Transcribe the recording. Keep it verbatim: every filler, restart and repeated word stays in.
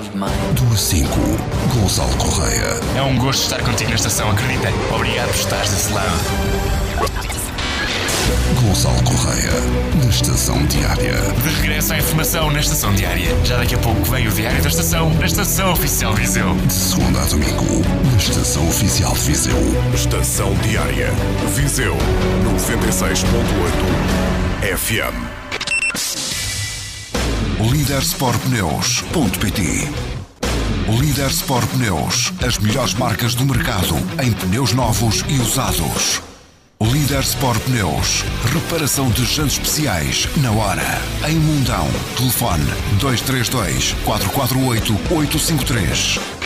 of mine. Do cinco, Gonçalo Correia. É um gosto estar contigo na estação, acredita. Obrigado por estares desse lado. Gonçalo Correia, na Estação Diária. De regresso à informação na Estação Diária. Já daqui a pouco vem o Diário da Estação, na Estação Oficial de Viseu. De segunda a domingo, na Estação Oficial de Viseu. Estação Diária. Viseu, noventa e seis ponto oito F M. Líder Sport Pneus ponto pt. Líder Sport Pneus, as melhores marcas do mercado em pneus novos e usados. Líder Sport Pneus, reparação de jantes especiais na hora. Em Mundão, telefone dois três dois, quatro quatro oito, oito cinco três.